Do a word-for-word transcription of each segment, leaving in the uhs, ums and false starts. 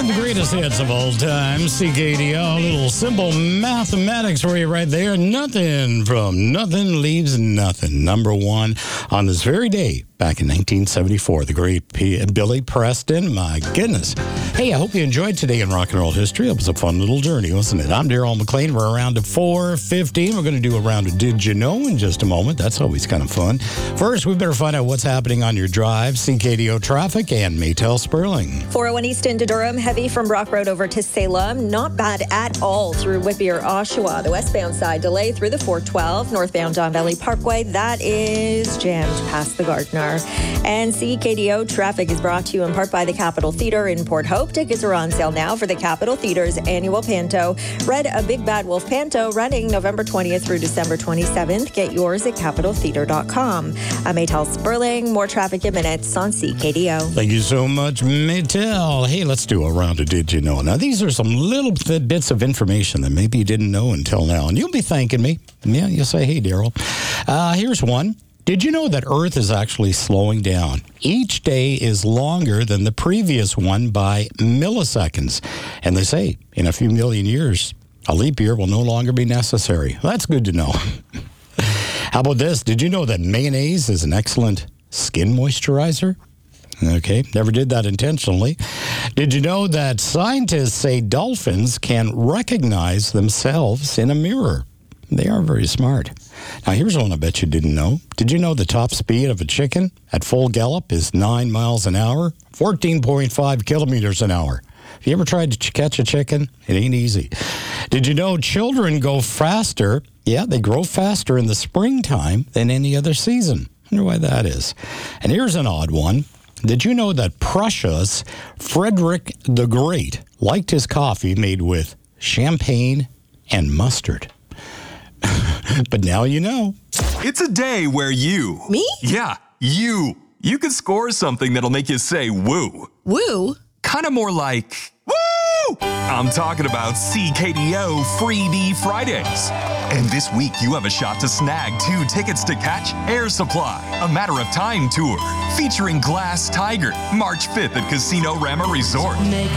Playing the greatest hits of all time. C K D O, a little simple mathematics for you right there. Nothing from nothing leaves nothing. Number one on this very day back in nineteen seventy-four. The great P- Billy Preston. My goodness. Hey, I hope you enjoyed today in rock and roll history. It was a fun little journey, wasn't it? I'm Daryl McLean. We're around to four fifteen. We're going to do a round of Did You Know in just a moment. That's always kind of fun. First, we better find out what's happening on your drive. C K D O traffic and Maytel Sperling. four oh one East into Durham, heavy from Brock Road over to Salem. Not bad at all through Whitby or Oshawa. The westbound side delay through the four twelve. Northbound Don Valley Parkway, that is jammed past the Gardner. And C K D O traffic is brought to you in part by the Capitol Theatre in Port Hope. Tickets are on sale now for the Capitol Theatre's annual Panto. Read A Big Bad Wolf Panto running November twentieth through December twenty-seventh. Get yours at capitol theatre dot com. I'm Maytel Sperling. More traffic in minutes on C K D O. Thank you so much, Maytel. Hey, let's do a round of Did You Know. Now, these are some little th- bits of information that maybe you didn't know until now, and you'll be thanking me. Yeah, you'll say, hey, Daryl. Uh, here's one. Did you know that Earth is actually slowing down? Each day is longer than the previous one by milliseconds. And they say in a few million years, a leap year will no longer be necessary. That's good to know. How about this? Did you know that mayonnaise is an excellent skin moisturizer? Okay, never did that intentionally. Did you know that scientists say dolphins can recognize themselves in a mirror? They are very smart. Now, here's one I bet you didn't know. Did you know the top speed of a chicken at full gallop is nine miles an hour, fourteen point five kilometers an hour? Have you ever tried to ch- catch a chicken? It ain't easy. Did you know children go faster? Yeah, they grow faster in the springtime than any other season. I wonder why that is. And here's an odd one. Did you know that Prussia's Frederick the Great liked his coffee made with champagne and mustard? But now you know. It's a day where you... Me? Yeah, you. You could score something that'll make you say woo. Woo? Kind of more like, woo! I'm talking about C K D O Freebie Fridays. And this week you have a shot to snag two tickets to catch Air Supply, a Matter of Time tour featuring Glass Tiger, March fifth at Casino Rama Resort.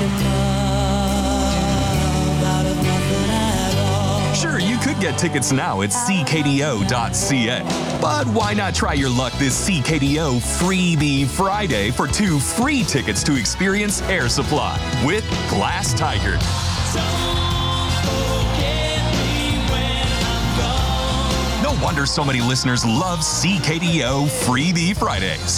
Sure, you could get tickets now at c k d o dot c a. But why not try your luck this C K D O Freebie Friday for two free tickets to experience Air Supply with Glass Tiger. No wonder so many listeners love C K D O Freebie Fridays.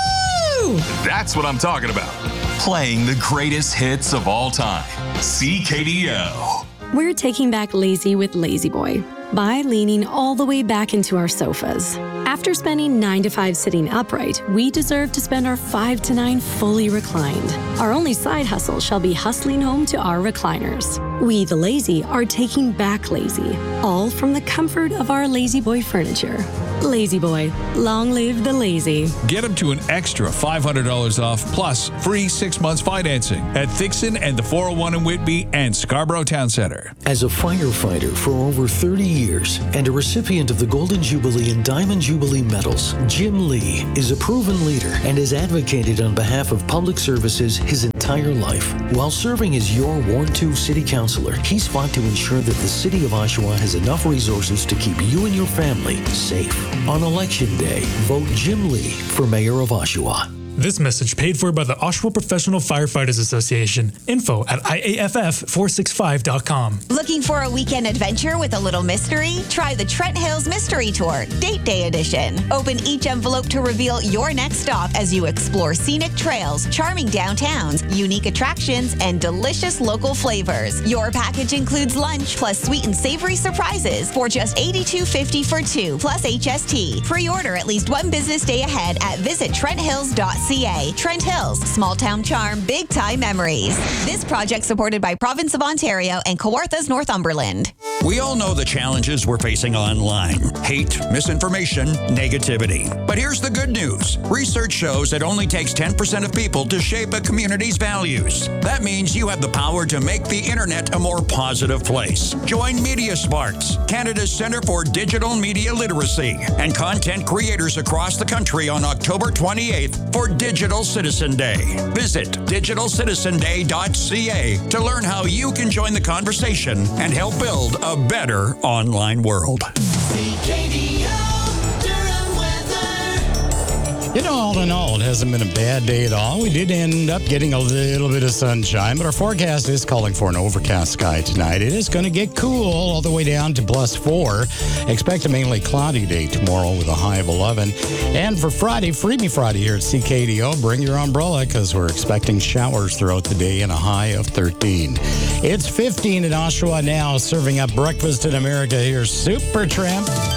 Woo! That's what I'm talking about. Playing the greatest hits of all time. C K D O. We're taking back lazy with Lazy Boy by leaning all the way back into our sofas. After spending nine to five sitting upright, we deserve to spend our five to nine fully reclined. Our only side hustle shall be hustling home to our recliners. We, the lazy, are taking back lazy, all from the comfort of our Lazy Boy furniture. Lazy Boy, long live the lazy. Get them to an extra five hundred dollars off plus free six months financing at Thixon and the four oh one in Whitby and Scarborough Town Center. As a firefighter for over thirty years and a recipient of the Golden Jubilee and Diamond Jubilee medals, Jim Lee is a proven leader and has advocated on behalf of public services his entire life. While serving as your Ward two City Councilor, he's fought to ensure that the City of Oshawa has enough resources to keep you and your family safe. On Election Day, vote Jim Lee for Mayor of Oshawa. This message paid for by the Oshawa Professional Firefighters Association. Info at I A F F four sixty-five dot com. Looking for a weekend adventure with a little mystery? Try the Trent Hills Mystery Tour, Date Day Edition. Open each envelope to reveal your next stop as you explore scenic trails, charming downtowns, unique attractions, and delicious local flavors. Your package includes lunch plus sweet and savory surprises for just eighty-two fifty for two plus H S T. Pre-order at least one business day ahead at visit trent hills dot c a. Trent Hills, small town charm, big time memories. This project supported by Province of Ontario and Kawarthas Northumberland. We all know the challenges we're facing online. Hate, misinformation, negativity. But here's the good news. Research shows it only takes ten percent of people to shape a community's values. That means you have the power to make the internet a more positive place. Join Media Sparks, Canada's Centre for Digital Media Literacy, and content creators across the country on October twenty-eighth for Digital Citizen Day. Visit digital citizen day dot c a to learn how you can join the conversation and help build a better online world. You know, all in all, it hasn't been a bad day at all. We did end up getting a little bit of sunshine, but our forecast is calling for an overcast sky tonight. It is going to get cool all the way down to plus four. Expect a mainly cloudy day tomorrow with a high of eleven. And for Friday, Freebie Friday here at C K D O, bring your umbrella because we're expecting showers throughout the day and a high of thirteen. It's fifteen in Oshawa now, serving up breakfast in America. Here's Supertramp.